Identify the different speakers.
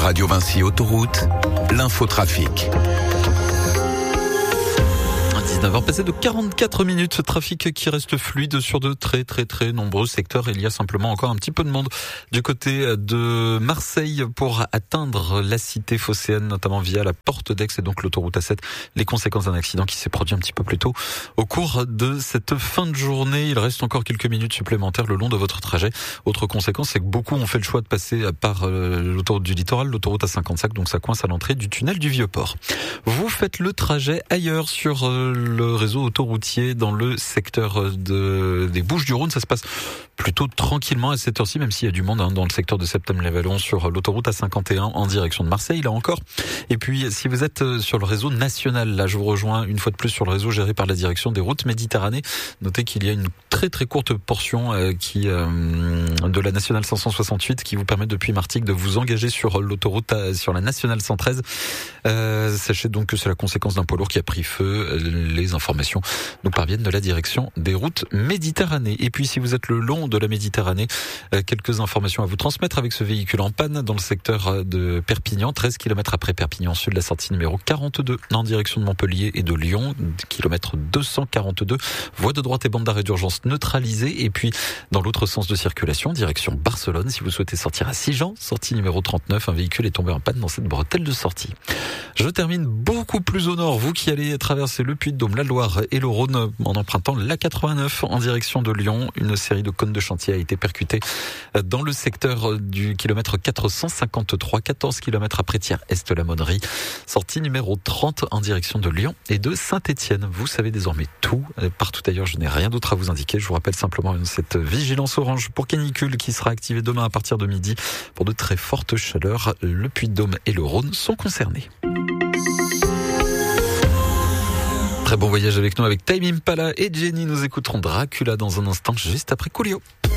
Speaker 1: Radio Vinci Autoroute, l'infotrafic.
Speaker 2: 19h passé de 44 minutes, trafic qui reste fluide sur de très nombreux secteurs. Il y a simplement encore un petit peu de monde du côté de Marseille pour atteindre la cité phocéenne, notamment via la porte d'Aix et donc l'autoroute A7. Les conséquences d'un accident qui s'est produit un petit peu plus tôt au cours de cette fin de journée. Il reste encore quelques minutes supplémentaires le long de votre trajet. Autre conséquence, c'est que beaucoup ont fait le choix de passer par l'autoroute du littoral, l'autoroute A55, donc ça coince à l'entrée du tunnel du Vieux-Port. Vous faites le trajet ailleurs sur le réseau autoroutier dans le secteur des Bouches-du-Rhône. Ça se passe plutôt tranquillement à cette heure-ci, même s'il y a du monde dans le secteur de Septème-les-Vallons sur l'autoroute A51 en direction de Marseille, là encore. Et puis, si vous êtes sur le réseau national, là, je vous rejoins une fois de plus sur le réseau géré par la direction des routes Méditerranée. Notez qu'il y a une très courte portion de la nationale 568 qui vous permet depuis Martigues de vous engager sur l'autoroute, sur la nationale 113. Sachez donc que c'est la conséquence d'un poids lourd qui a pris feu. Les informations nous parviennent de la direction des routes Méditerranée. Et puis, si vous êtes le long de la Méditerranée, quelques informations à vous transmettre avec ce véhicule en panne dans le secteur de Perpignan, 13 km après Perpignan Sud, la sortie numéro 42 en direction de Montpellier et de Lyon, kilomètre 242, voie de droite et bande d'arrêt d'urgence neutralisée. Et puis, dans l'autre sens de circulation, direction Barcelone, si vous souhaitez sortir à Sigean, sortie numéro 39, un véhicule est tombé en panne dans cette bretelle de sortie. Je termine beaucoup plus au nord, vous qui allez traverser le Puy-de-Dôme, la Loire et le Rhône en empruntant l'A89 en direction de Lyon. Une série de cônes de chantier a été percutée dans le secteur du kilomètre 453, 14 km après Thiers-Est-la-Monnerie. Sortie numéro 30 en direction de Lyon et de Saint-Étienne. Vous savez désormais tout. Partout ailleurs, je n'ai rien d'autre à vous indiquer. Je vous rappelle simplement cette vigilance orange pour canicule qui sera activée demain à partir de midi pour de très fortes chaleurs. Le Puy-de-Dôme et le Rhône sont concernés. Très bon voyage avec nous avec Tame Impala et Jenny. Nous écouterons Dracula dans un instant juste après Coolio.